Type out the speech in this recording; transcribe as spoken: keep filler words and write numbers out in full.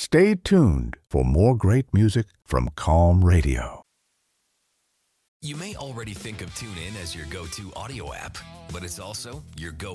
Stay tuned for more great music from Calm Radio. You may already think of TuneIn as your go-to audio app, but it's also your go